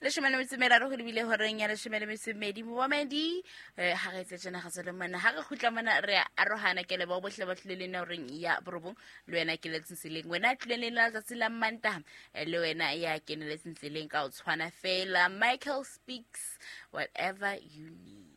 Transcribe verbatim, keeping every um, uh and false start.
le shemane metsemera re go lebile horeng ya le shemane metsemedi mo bomedi eh ha re tsena ga tsela mana ha re khutla mana re a rohana ke le ba bohle ba tlile le horeng ya borobong le wena ke le tsileng wena tlile le la tsela manta le wena ya ke le tsileng ka o tshwana fela Michael speaks whatever you need.